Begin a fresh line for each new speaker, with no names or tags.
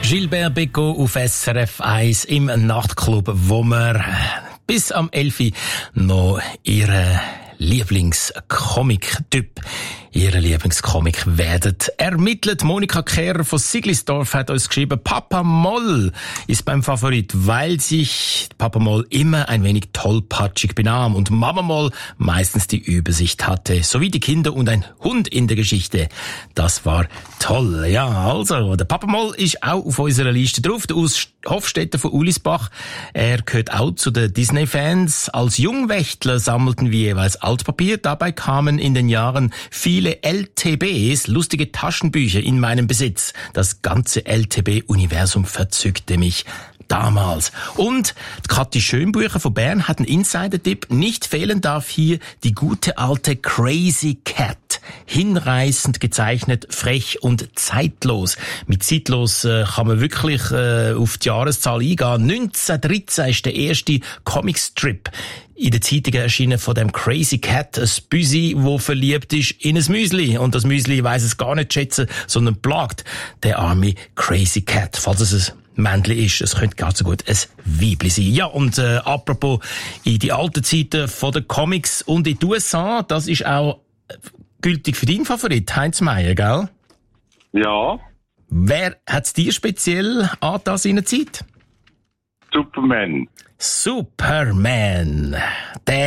Gilbert Bécaud auf SRF 1 im Nachtclub, wo wir bis am 11 Uhr noch ihren Lieblingscomic-Typ, ihre Lieblingscomic werden ermittelt. Monika Kehrer von Siglisdorf hat uns geschrieben, Papa Moll ist beim Favorit, weil sich Papa Moll immer ein wenig tollpatschig benahm und Mama Moll meistens die Übersicht hatte, sowie die Kinder und ein Hund in der Geschichte. Das war toll. Ja, also, der Papa Moll ist auch auf unserer Liste drauf. Der Urs Hofstetter von Ulisbach, er gehört auch zu den Disney-Fans. Als Jungwächtler sammelten wir jeweils Altpapier. Dabei kamen in den Jahren viele LTBs, lustige Taschenbücher, in meinem Besitz. Das ganze LTB-Universum verzückte mich damals. Und Kathi Schönbucher von Bern hat einen Insider-Tipp. Nicht fehlen darf hier die gute alte Crazy Cat. Hinreißend gezeichnet, frech und zeitlos. Mit zeitlos kann man wirklich auf die Jahreszahl eingehen. 1913 ist der erste Comicstrip in der Zeitung erschienen von dem Crazy Cat, ein Büsi, wo verliebt ist in ein Müsli. Und das Müsli weiss es gar nicht schätzen, sondern plagt der arme Crazy Cat, falls es ein Männli ist. Es könnte gar so gut ein Weibli sein. Ja, und apropos in die alten Zeiten von den Comics und in den USA, das ist auch gültig für deinen Favorit, Heinz Meier, gell?
Ja.
Wer hat's dir speziell an das in der Zeit?
Superman.
Superman. Der